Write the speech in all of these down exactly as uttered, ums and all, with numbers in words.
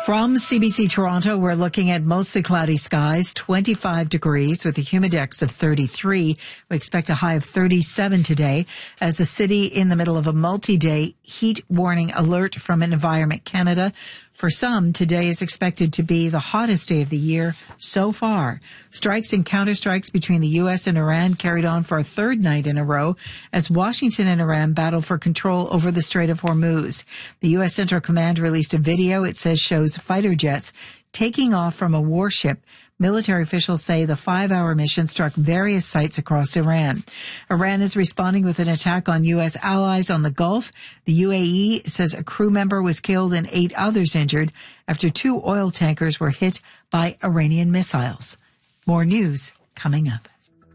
From C B C Toronto, we're looking at mostly cloudy skies, twenty-five degrees with a humidex of thirty-three. We expect a high of thirty-seven today as the city in the middle of a multi-day heat warning alert from Environment Canada. For some, today is expected to be the hottest day of the year so far. Strikes and counterstrikes between the U S and Iran carried on for a third night in a row as Washington and Iran battle for control over the Strait of Hormuz. The U S Central Command released a video it says shows fighter jets taking off from a warship. Military officials say the five-hour mission struck various sites across Iran. Iran is responding with an attack on U S allies on the Gulf. The U A E says a crew member was killed and eight others injured after two oil tankers were hit by Iranian missiles. More news coming up.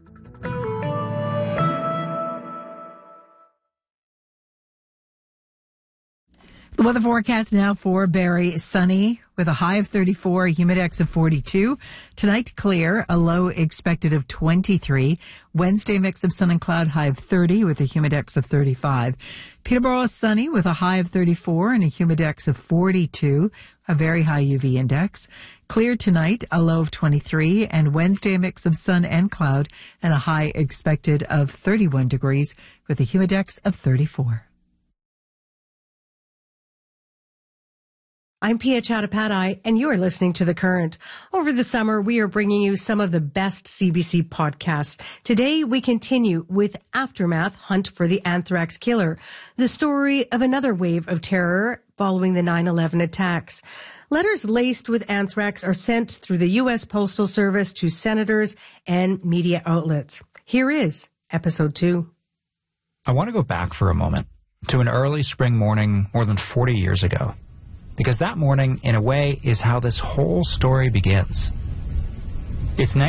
The weather forecast now for Barrie, sunny with a high of thirty-four, a humidex of forty-two. Tonight, clear, a low expected of twenty-three. Wednesday, mix of sun and cloud, high of thirty with a humidex of thirty-five. Peterborough, sunny with a high of thirty-four and a humidex of forty-two, a very high U V index. Clear tonight, a low of twenty-three, and Wednesday, a mix of sun and cloud and a high expected of thirty-one degrees with a humidex of thirty-four. I'm Pia Chattopadhyay, and you are listening to The Current. Over the summer, we are bringing you some of the best C B C podcasts. Today, we continue with Aftermath, Hunt for the Anthrax Killer, the story of another wave of terror following the nine eleven attacks. Letters laced with anthrax are sent through the U S Postal Service to senators and media outlets. Here is episode two. I want to go back for a moment to an early spring morning more than forty years ago. Because that morning, in a way, is how this whole story begins. It's